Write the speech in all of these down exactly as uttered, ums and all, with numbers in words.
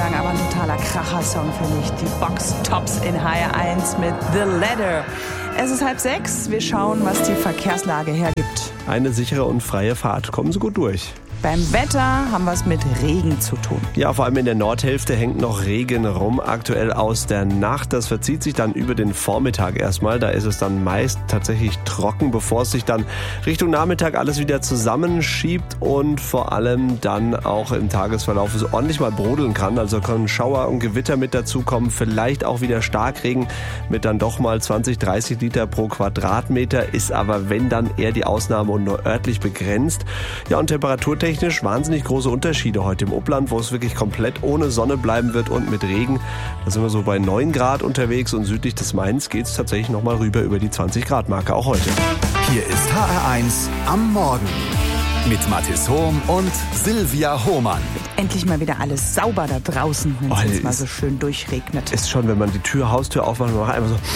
sagen, aber ein totaler Kracher-Song für mich. Die Box Tops in H R eins mit The Ladder. Es ist halb sechs. Wir schauen, was die Verkehrslage hergibt. Eine sichere und freie Fahrt. Kommen Sie gut durch. Beim Wetter haben wir es mit Regen zu tun. Ja, vor allem in der Nordhälfte hängt noch Regen rum, aktuell aus der Nacht. Das verzieht sich dann über den Vormittag erstmal. Da ist es dann meist tatsächlich trocken, bevor es sich dann Richtung Nachmittag alles wieder zusammenschiebt und vor allem dann auch im Tagesverlauf es ordentlich mal brodeln kann. Also können Schauer und Gewitter mit dazukommen, vielleicht auch wieder Starkregen mit dann doch mal zwanzig, dreißig Liter pro Quadratmeter, ist aber wenn dann eher die Ausnahme und nur örtlich begrenzt. Ja, und temperaturtechnisch wahnsinnig große Unterschiede heute im Upland, wo es wirklich komplett ohne Sonne bleiben wird und mit Regen. Da sind wir so bei neun Grad unterwegs und südlich des Mains geht es tatsächlich nochmal rüber über die zwanzig Grad Marke, auch heute. Hier ist H R eins am Morgen mit Mathis Hohm und Silvia Hohmann. Endlich mal wieder alles sauber da draußen, wenn es Oh, jetzt mal so schön durchregnet. Ist schon, wenn man die Tür, Haustür aufmacht, man macht einfach so...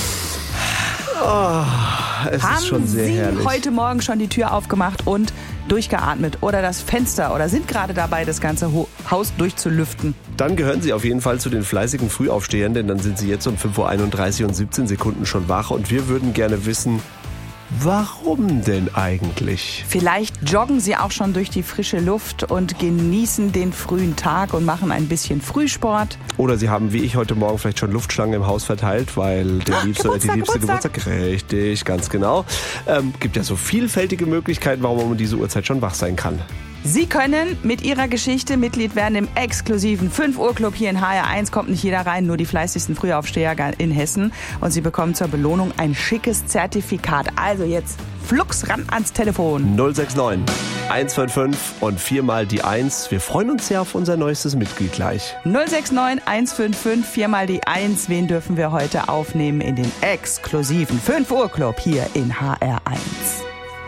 Oh, es Haben ist schon sehr Sie herrlich. heute Morgen schon die Tür aufgemacht und durchgeatmet oder das Fenster oder sind gerade dabei, das ganze Ho- Haus durchzulüften? Dann gehören Sie auf jeden Fall zu den fleißigen Frühaufstehern, denn dann sind Sie jetzt um fünf Uhr einunddreißig und siebzehn Sekunden schon wach und wir würden gerne wissen, warum denn eigentlich? Vielleicht joggen Sie auch schon durch die frische Luft und genießen den frühen Tag und machen ein bisschen Frühsport. Oder Sie haben, wie ich heute Morgen, vielleicht schon Luftschlangen im Haus verteilt, weil der Ah, liebste oder die Geburtstag, liebste Geburtstag. Geburtstag, richtig, ganz genau. Ähm, gibt ja so vielfältige Möglichkeiten, warum man um diese Uhrzeit schon wach sein kann. Sie können mit Ihrer Geschichte Mitglied werden im exklusiven fünf Uhr Club hier in H R eins. Kommt nicht jeder rein, nur die fleißigsten Frühaufsteher in Hessen. Und Sie bekommen zur Belohnung ein schickes Zertifikat. Also jetzt flugs ran ans Telefon. null sechs neun, eins fünf fünf und viermal die eins. Wir freuen uns sehr auf unser neuestes Mitglied gleich. null sechs neun, eins fünf fünf, viermal die eins. Wen dürfen wir heute aufnehmen in den exklusiven fünf Uhr Club hier in H R eins?